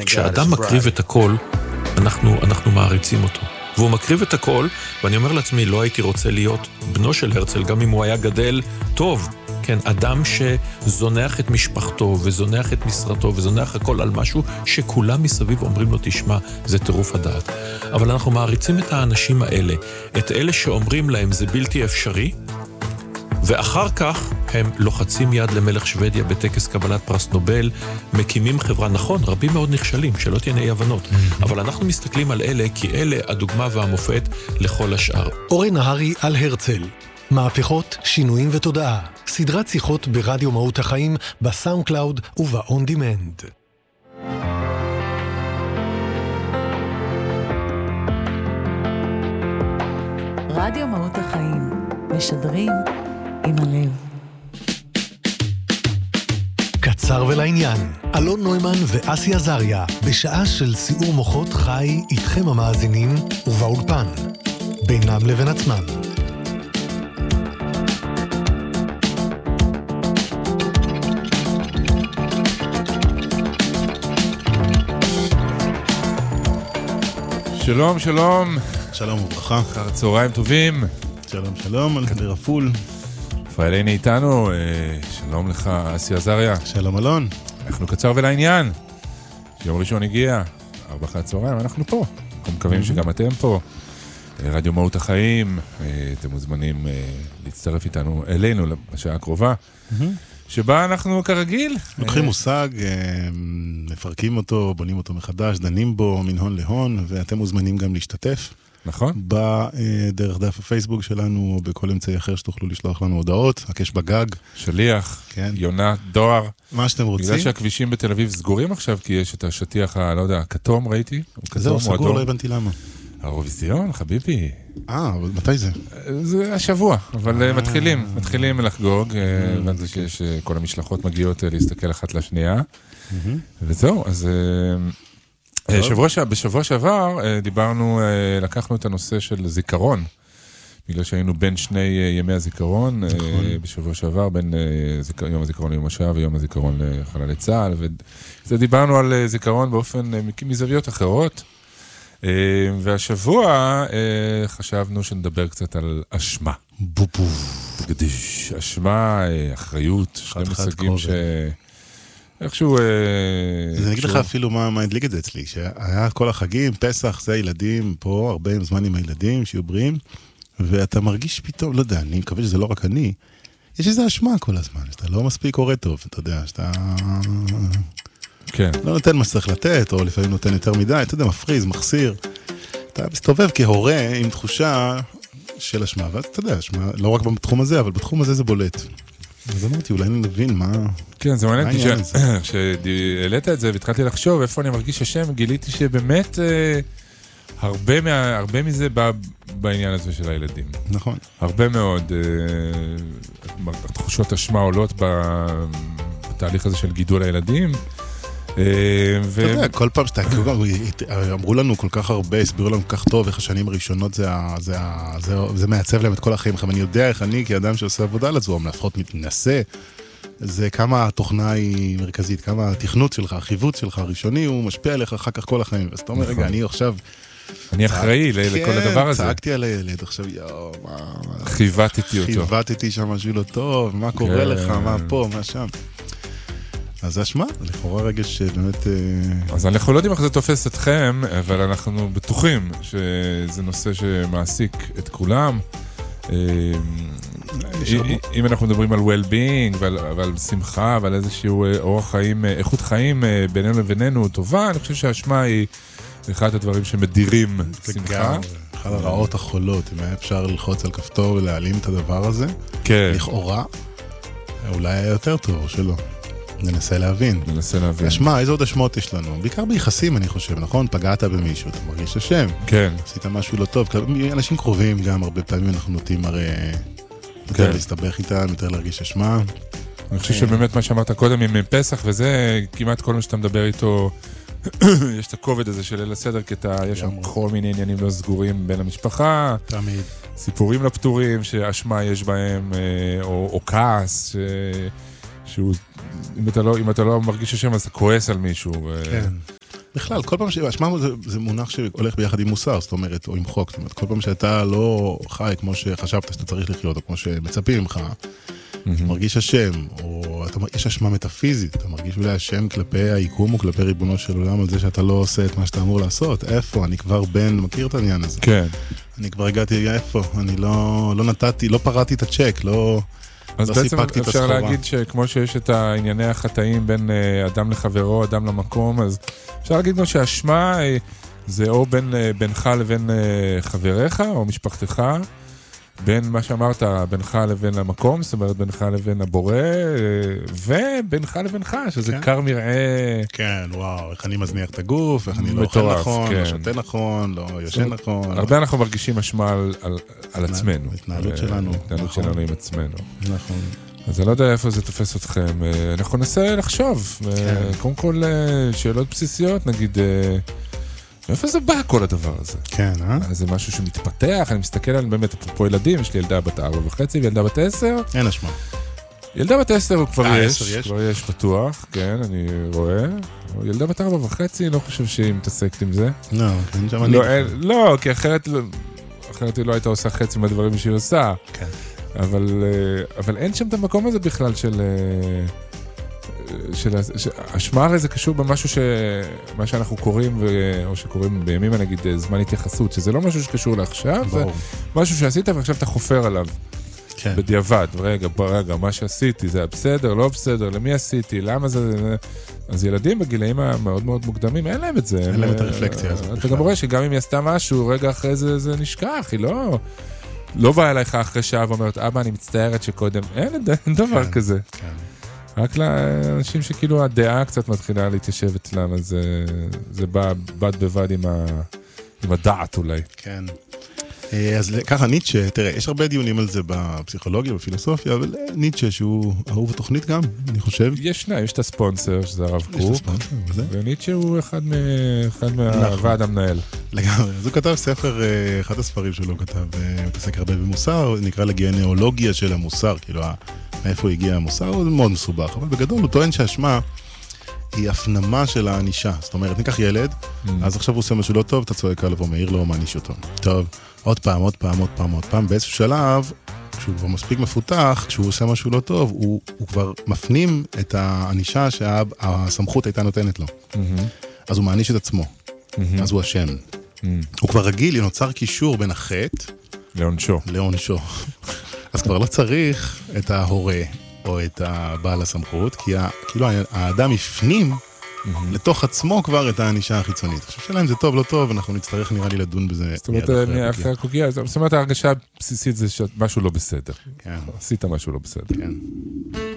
כשאדם מקריב את הכל, אנחנו מעריצים אותו. והוא מקריב את הכל, ואני אומר לעצמי, לא הייתי רוצה להיות בנו של הרצל, גם אם הוא היה גדל טוב. כן, אדם שזונח את משפחתו, וזונח את משרתו, וזונח הכל על משהו שכולם מסביב אומרים לו, תשמע, זה טירוף הדעת. אבל אנחנו מעריצים את האנשים האלה, את אלה שאומרים להם, זה בלתי אפשרי, ואחר כך הם לוחצים יד למלך שוודיה בטקס קבלת פרס נובל, מקימים חברה, נכון, רבים מאוד נכשלים, שלא תהיה אי הבנות, אבל אנחנו מסתכלים על אלה, כי אלה הדוגמה והמופת לכל השאר. אורן נהרי על הרצל, מהפכות, שינויים ותודעה, סדרת שיחות ברדיו מהות החיים, בסאונד קלאוד ובאון דימנד. רדיו מהות החיים, משדרים עם הלב. קצר ולעניין, אלון נוימן ואסי עזריה, בשעה של סיעור מוחות חי איתכם המאזינים ובאולפן, בינם לבין עצמם. שלום, שלום. שלום וברכה. אחר צהריים טובים. שלום, שלום, על רפול. פרייליני איתנו, שלום לך, אסי עזריה. שלום אלון. אנחנו קצר ולעניין. יום ראשון הגיע, 4 צהריים, אנחנו פה. אנחנו מקווים שגם אתם פה. רדיו מהות החיים, אתם מוזמנים להצטרף איתנו, אלינו, בשעה הקרובה, שבה אנחנו כרגיל. לוקחים מושג, מפרקים אותו, בונים אותו מחדש, דנים בו מנהון להון, ואתם מוזמנים גם להשתתף. נכון. בדרך דף הפייסבוק שלנו, או בכל אמצעי אחר שתוכלו לשלוח לנו הודעות, הקש בגג. שליח, כן. יונה, דואר. מה שאתם רוצים. בגלל שהכבישים בתל אביב סגורים עכשיו, כי יש את השטיח, לא יודע, כתום ראיתי. זהו, סגור, לא הבנתי למה. האירוויזיון, חביבי. אבל מתי זה? זה השבוע, אבל מתחילים לחגוג, הבנתי שיש כל המשלחות מגיעות להסתכל אחת לשנייה, וזהו, אז בשבוע שעבר דיברנו, לקחנו את הנושא של זיכרון, בגלל שהיינו בין שני ימי הזיכרון, בשבוע שעבר, בין יום הזיכרון ליום השואה ויום הזיכרון לחללי צה"ל, ודיברנו על זיכרון באופן מזוויות אחרות, והשבוע חשבנו שנדבר קצת על אשמה. אשמה, אחריות, שני מושגים איכשהו... אז אני אגיד לך אפילו מה הדליק את זה אצלי, שהיה כל החגים, פסח, זה הילדים פה, הרבה זמן עם הילדים, שיהיו בריאים, ואתה מרגיש פתאום, לא יודע, אני מקווה שזה לא רק אני, יש איזו אשמה כל הזמן, שאתה לא מספיק קורא טוב, אתה יודע, שאתה... כן. לא נותן מה שצריך לתת, או לפעמים נותן יותר מדי, אתה יודע, מפריז, מחסיר. אתה מסתובב כהורה עם תחושה של אשמה, ואז אתה יודע, אשמה, לא רק בתחום הזה, אבל בתחום הזה זה בולט. אז אמרתי, אולי נבין מה... כן, זה מעניין, כשהעלית את זה והתחלתי לחשוב איפה אני מרגיש השם, גיליתי שבאמת הרבה מזה בא בעניין הזה של הילדים. נכון. הרבה מאוד תחושות אשמה עולות בתהליך הזה של גידול הילדים. אתה יודע, כל פעם שאתה, אמרו לנו כל כך הרבה, הסבירו לנו כל כך טוב, איך השנים הראשונות זה מעצב להם את כל החיים. אני יודע איך אני, כאדם שעושה עבודה לזו, לפחות מתנסה, זה כמה התוכנה היא מרכזית, כמה התכנות שלך, החיווט שלך הראשוני, הוא משפיע עליך אחר כך כל החיים. אז אתה אומר, רגע, אני עכשיו... אני אחראי לכל הדבר הזה. צעקתי על הילד, עכשיו, חיוותתי אותו. חיוותתי שם משהו לא טוב, מה קורה לך, מה פה, מה שם. אז זה אשמה, לכאורה רגש באמת... אז אנחנו לא יודעים איך זה תופס אתכם, אבל אנחנו בטוחים שזה נושא שמעסיק את כולם. אם אנחנו מדברים על well-being ועל שמחה ועל איזשהו אורח חיים, איכות חיים בינינו לבינינו טובה, אני חושב שהאשמה היא אחד הדברים שמדירים שמחה. אחד הרעות החולות, אם היה אפשר ללחוץ על כפתור ולהעלים את הדבר הזה, לכאורה, אולי היה יותר טוב או שלא. ננסה להבין. אשמה, איזה עוד אשמות יש לנו? בעיקר ביחסים, אני חושב, נכון? פגעת במישהו, אתה מרגיש אשם. כן. עשית משהו לא טוב. אנשים קרובים גם, הרבה פעמים אנחנו נוטים הרי יותר להסתבך איתם, יותר להרגיש אשמה. אני חושב שבאמת מה שאמרת קודם עם פסח, וזה כמעט כל מה שאתה מדבר איתו, יש את הכובד הזה של ליל הסדר, כי יש שם כל מיני עניינים לא סגורים בין המשפחה. תמיד. סיפורים לא פתורים, שאשמה יש בהם, או כעס, שהוא, אם אתה לא מרגיש השם, אז אתה כועס על מישהו. כן. בכלל, כל פעם שאשמה זה מונח שהולך ביחד עם מוסר, זאת אומרת, או עם חוק, זאת אומרת, כל פעם שאתה לא חי כמו שחשבת שאתה צריך לחיות, או כמו שמצפים ממך, אתה מרגיש אשם, או אתה מרגיש אשמה מטאפיזית, אתה מרגיש אולי אשם כלפי היקום או כלפי ריבונו של עולם על זה שאתה לא עושה את מה שאתה אמור לעשות. איפה? אני כבר מכיר את העניין הזה. כן. אני כבר הגעתי, איפה? אני לא נתתי, לא פרעתי את הצ'ק, לא סיפקתי את הסחורה. אפשר להגיד שכמו שיש את הענייני החטאים בין אדם לחברו, אדם למקום, אז אפשר להגיד גם שהאשמה זה או בינך לבין חבריך או משפחתך, בין מה שאמרת, בינך לבין המקום, זאת אומרת, בינך לבין הבורא, ובינך לבינך, שזה קר מראה... כן, וואו, איך אני מזניח את הגוף, איך אני לא אוכל נכון, לא שותה נכון, לא ישן נכון. הרבה אנחנו מרגישים אשמה על עצמנו. התנהלות שלנו. התנהלות שלנו עם עצמנו. נכון. אז אני לא יודע איפה זה תופס אתכם. אנחנו ננסה לחשוב. קודם כל, שאלות בסיסיות, נגיד... איפה זה בא כל הדבר הזה? כן, זה משהו שמתפתח, אני מסתכל על באמת אפרופו ילדים, יש לי ילדה בת 4.5 וילדה בת 10. אין אשמה. ילדה בת 10 הוא כבר יש פתוח, כן, אני רואה. ילדה בת 4.5, אני לא חושב שהיא מתעסקת עם זה. לא, כי אחרת היא לא הייתה עושה חצי מהדברים שהיא עושה. כן. אבל אין שם את המקום הזה בכלל אשמה הרי זה קשור במשהו מה שאנחנו קוראים, או שקוראים בימים, נגיד, זמן התייחסות, שזה לא משהו שקשור לעכשיו, זה משהו שעשית ועכשיו אתה חופר עליו. בדיעבד, רגע, מה שעשיתי, זה בסדר, לא בסדר, למי עשיתי, למה זה... אז ילדים בגילאים המאוד מאוד מוקדמים, אין להם את זה. אין להם את הרפלקציה הזאת. אתה גם רואה שגם אם היא עשתה משהו, רגע אחרי זה נשכח, היא לא באה אליך אחרי שעה ואומרת, אבא, אני מצטערת שקודם, אין דבר כזה. כן. רק לאנשים שכאילו הדעה קצת מתחילה להתיישב אצלם, אז זה בא בד בבד עם הדעת אולי. כן. אז ככה ניטשה, תראה, יש הרבה דיונים על זה בפסיכולוגיה, בפילוסופיה, אבל ניטשה שהוא אהוב התוכנית גם, אני חושב. יש את הספונסר, שזה הרב קוק, וניטשה הוא אחד מהוועד המנהל. לגמרי, אז הוא כתב ספר, אחד הספרים שלו כתב, מתעסק הרבה במוסר, נקרא לגנאולוגיה של המוסר, כאילו מאיפה הגיע המוסר, הוא מאוד מסובך, אבל בגדול הוא טוען שהאשמה היא הפנמה של האנישה. זאת אומרת, ניקח ילד, אז עכשיו הוא עושה משהו לא טוב, אתה צועק עליו ומעיר לו, מעניש אותו. טוב, עוד פעם, באיזשהו שלב, כשהוא כבר מספיק מפותח, כשהוא עושה משהו לא טוב, הוא כבר מפנים את האנישה שהסמכות הייתה נותנת לו. אז הוא מעניש את עצמו. אז הוא אשם. הוא כבר רגיל, נוצר קישור בין החטא לעונשו. אז כבר לא צריך את ההורה או את הבעל הסמכות, כי כאילו האדם יפנים לתוך עצמו כבר את האנישה החיצונית. עכשיו שאלה אם זה טוב, לא טוב, אנחנו נצטרך נראה לי לדון בזה. זאת אומרת, אחרי הקוקייה, זאת אומרת, ההרגשה הבסיסית זה שמשהו לא בסדר. כן. עשית משהו לא בסדר. כן.